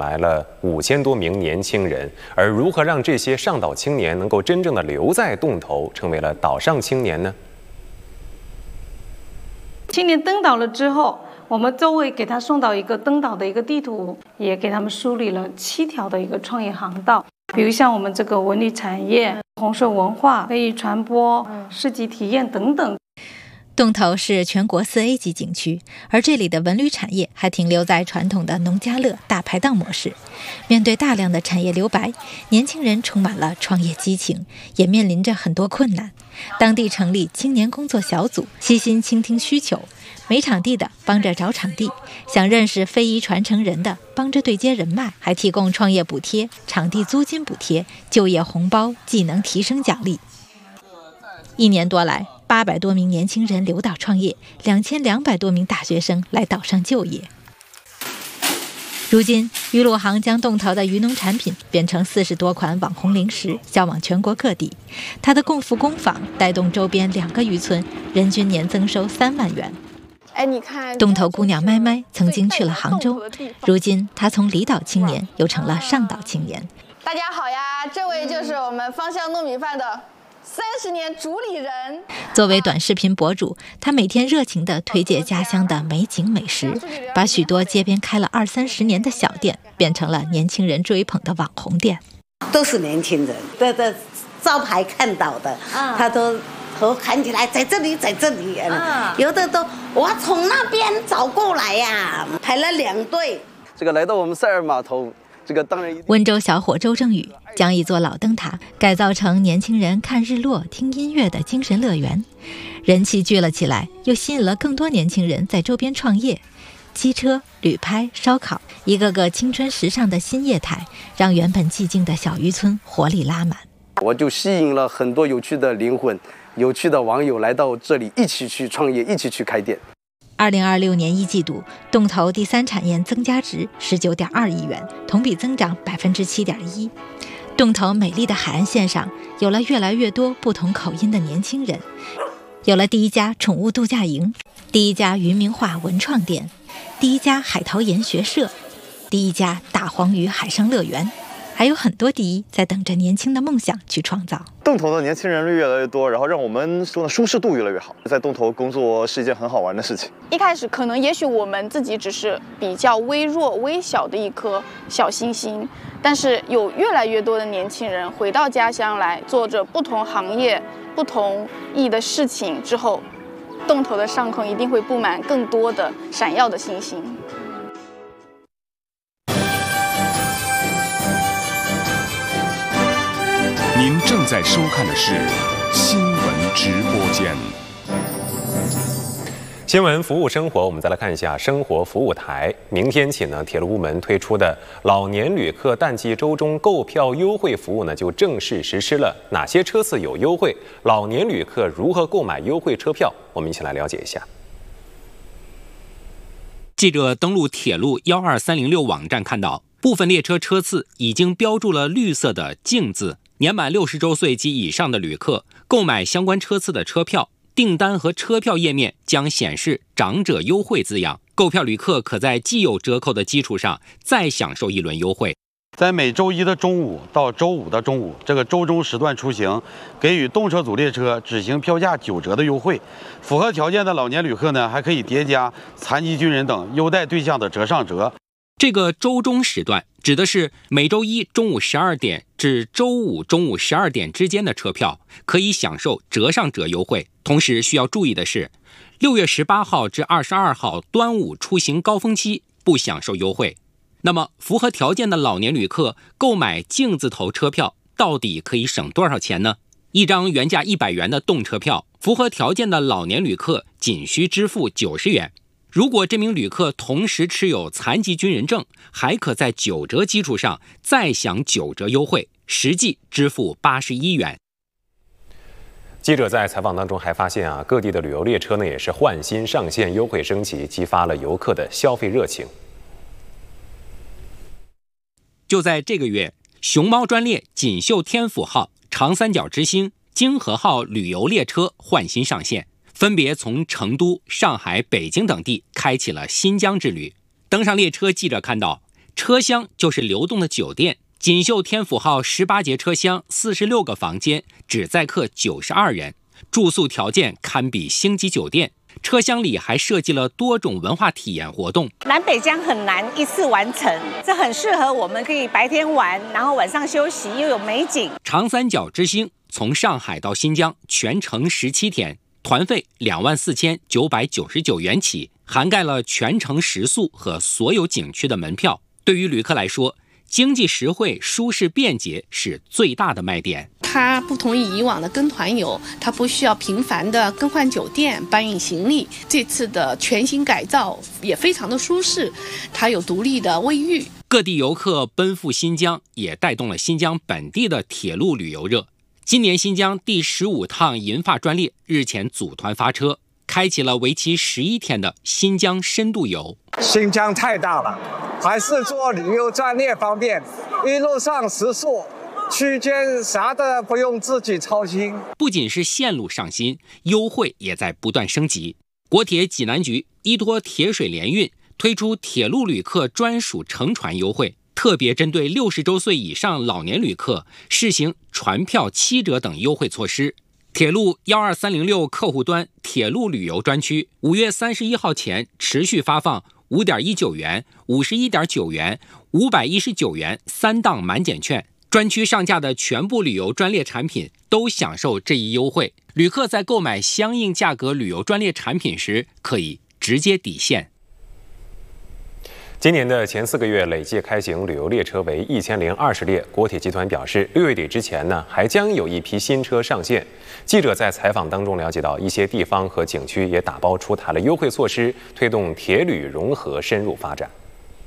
来了5000多名年轻人。而如何让这些上岛青年能够真正的留在洞头，成为了岛上青年呢？ 青年登岛了之后，我们都会给他送到一个登岛的一个地图，也给他们梳理了7条的一个创业航道，比如像我们这个文旅产业、红色文化、非遗传播、市集体验等等。 洞头是全国4A 级景区，而这里的文旅产业还停留在传统的农家乐大排档模式。面对大量的产业留白，年轻人充满了创业激情，也面临着很多困难。当地成立青年工作小组，悉心倾听需求，没场地的帮着找场地，想认识非遗传承人的帮着对接人脉，还提供创业补贴、场地租金补贴、就业红包、技能提升奖励。1年多来，800多名年轻人留岛创业，2200多名大学生来岛上就业。如今，渔路行将洞头的渔农产品变成40多款网红零食，销往全国各地。它的共福工坊带动周边2个渔村人均年增收3万元。 你看， 洞头姑娘麦麦曾经去了杭州，如今她从离岛青年又成了上岛青年。 大家好呀，这位就是我们芳香糯米饭的30年主理人。 作为短视频博主，他每天热情地推介家乡的美景美食，把许多街边开了20-30年的小店变成了年轻人追捧的网红店。 都是年轻人，这招牌看到的，他都喊起来在这里，在这里。有的都我从那边走过来呀，排了2队。 这个来到我们塞尔码头。这个当然温州小伙周正宇将一座老灯塔改造成年轻人看日落、听音乐的精神乐园，人气聚了起来，又吸引了更多年轻人在周边创业。机车、旅拍、烧烤，一个个青春时尚的新业态，让原本寂静的小渔村活力拉满。 我就吸引了很多有趣的灵魂、有趣的网友来到这里，一起去创业，一起去开店。 2026年1季度，洞头第3产业增加值19.2亿元，同比增长7.1%。洞头美丽的海岸线上，有了越来越多不同口音的年轻人，有了第1家宠物度假营，第1家渔民化文创店，第1家海淘研学社，第1家大黄鱼海上乐园，还有很多第一在等着年轻的梦想去创造。 洞头的年轻人越来越多，然后让我们舒适度越来越好。在洞头工作是一件很好玩的事情。 一开始可能也许我们自己只是比较微弱微小的一颗小星星，但是有越来越多的年轻人回到家乡来，做着不同行业不同意义的事情之后，洞头的上空一定会布满更多的闪耀的星星。 您正在收看的是新闻直播间。 新闻服务生活，我们再来看一下生活服务台。明天起呢，铁路部门推出的老年旅客淡季周中购票优惠服务呢，就正式实施了。哪些车次有优惠？老年旅客如何购买优惠车票？我们一起来了解一下。 记者登录铁路12306网站看到，部分列车车次已经标注了绿色的净字。年满60周岁及以上的旅客购买相关车次的车票，订单和车票页面将显示长者优惠字样。购票旅客可在既有折扣的基础上再享受一轮优惠。 在每周1的中午到周5的中午这个周中时段出行，给予动车组列车只行票价9折的优惠。符合条件的老年旅客呢，还可以叠加残疾军人等优待对象的折上折。 这个周中时段指的是每周1中午12点至周5中午12点之间的车票，可以享受折上折优惠。同时需要注意的是，6月18号至22号端午出行高峰期不享受优惠。那么符合条件的老年旅客购买净字头车票到底可以省多少钱呢？一张原价100元的动车票，符合条件的老年旅客仅需支付90元。如果这名旅客同时持有残疾军人证，还可在9折基础上再享9折优惠，实际支付81元。 记者在采访当中还发现各地的旅游列车呢也是换新上线、优惠升级，激发了游客的消费热情。 就在这个月，熊猫专列锦绣天府号、长三角之星、京河号旅游列车换新上线，分别从成都、上海、北京等地开启了新疆之旅。登上列车，记者看到车厢就是流动的酒店。锦绣天府号18节车厢，46个房间，只载客92人，住宿条件堪比星级酒店。车厢里还设计了多种文化体验活动。 南北疆很难一次完成，这很适合我们可以白天玩，然后晚上休息，又有美景。 长三角之星从上海到新疆全程17天，团费24999元起，涵盖了全程食宿和所有景区的门票。对于旅客来说，经济实惠、舒适便捷是最大的卖点。 它不同于以往的跟团游，它不需要频繁的更换酒店、搬运行李。这次的全新改造也非常的舒适，它有独立的卫浴。 各地游客奔赴新疆，也带动了新疆本地的铁路旅游热。今年新疆第15趟银发专列日前组团发车，开启了为期11天的新疆深度游。 新疆太大了，还是做旅游专列方便，一路上食宿区间啥的不用自己操心。 不仅是线路上新，优惠也在不断升级。国铁济南局依托铁水联运推出铁路旅客专属乘船优惠，特别针对60周岁以上老年旅客试行船票7折等优惠措施。铁路12306客户端铁路旅游专区5月31号前持续发放5.19元、51.9元、519元3档满减券。专区上架的全部旅游专列产品都享受这一优惠，旅客在购买相应价格旅游专列产品时，可以直接抵现。 今年的前4个月累计开行旅游列车为1020列。国铁集团表示，6月底之前呢，还将有一批新车上线。记者在采访当中了解到，一些地方和景区也打包出台了优惠措施，推动铁旅融合深入发展。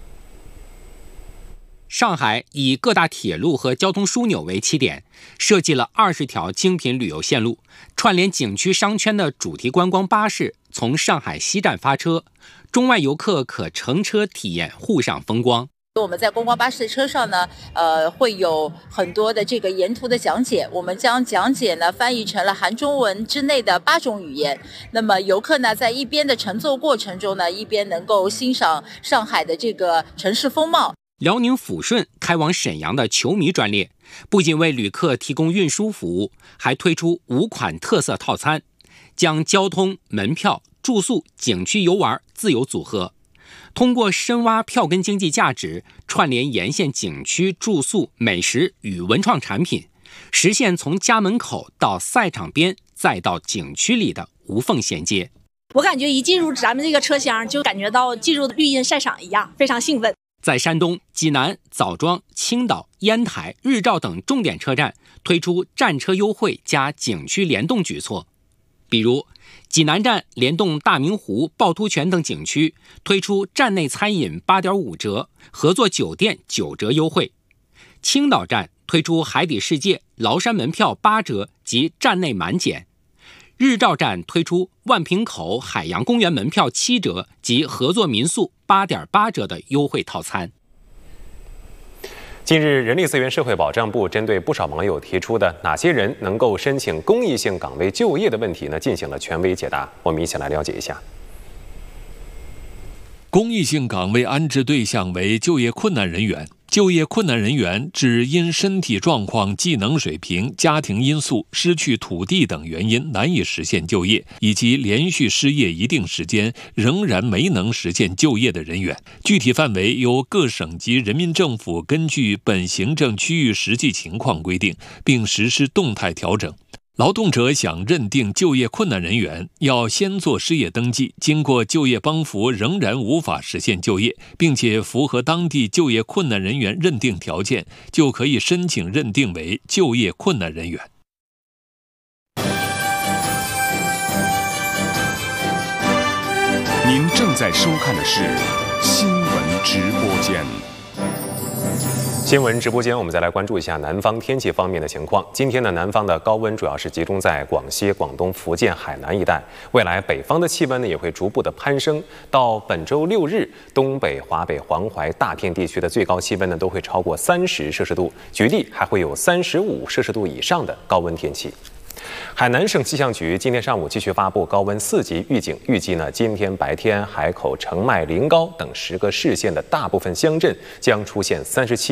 上海以各大铁路和交通枢纽为起点，设计了20条精品旅游线路，串联景区商圈的主题观光巴士从上海西站发车，中外游客可乘车体验沪上风光。 我们在观光巴士车上呢，会有很多的这个沿途的讲解，我们将讲解呢翻译成了韩中文之内的8种语言。那么游客呢在一边的乘坐过程中呢，一边能够欣赏上海的这个城市风貌。 辽宁抚顺开往沈阳的球迷专列，不仅为旅客提供运输服务，还推出5款特色套餐，将交通、门票、住宿、景区游玩自由组合，通过深挖票根经济价值，串联沿线景区住宿、美食与文创产品，实现从家门口到赛场边再到景区里的无缝衔接。 我感觉一进入咱们这个车厢，就感觉到进入绿荫赛场一样，非常兴奋。 在山东济南、枣庄、青岛、烟台、日照等重点车站推出站车优惠加景区联动举措，比如济南站联动大明湖、趵突泉等景区，推出站内餐饮8.5折、合作酒店9折优惠；青岛站推出海底世界、崂山门票8折及站内满减；日照站推出万平口海洋公园门票7折及合作民宿8.8折的优惠套餐。 近日，人力资源社会保障部针对不少网友提出的哪些人能够申请公益性岗位就业的问题呢，进行了权威解答。我们一起来了解一下。 公益性岗位安置对象为就业困难人员。就业困难人员指因身体状况、技能水平、家庭因素、失去土地等原因难以实现就业，以及连续失业一定时间仍然没能实现就业的人员。具体范围由各省级人民政府根据本行政区域实际情况规定，并实施动态调整。劳动者想认定就业困难人员，要先做失业登记，经过就业帮扶仍然无法实现就业，并且符合当地就业困难人员认定条件，就可以申请认定为就业困难人员。 您正在收看的是新闻直播间。 新闻直播间，我们再来关注一下南方天气方面的情况。今天呢，南方的高温主要是集中在广西、广东、福建、海南一带。未来北方的气温呢也会逐步的攀升。到本周6日，东北、华北、黄淮大片地区的最高气温呢都会超过30摄氏度，局地还会有35摄氏度以上的高温天气。 海南省气象局今天上午继续发布高温4级预警，预计呢今天白天海口、澄迈、临高等10个市县的大部分乡镇将出现37